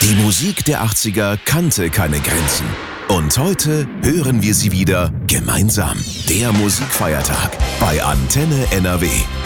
Die Musik der 80er kannte keine Grenzen. Und heute hören wir sie wieder gemeinsam. Der Musikfeiertag bei Antenne NRW.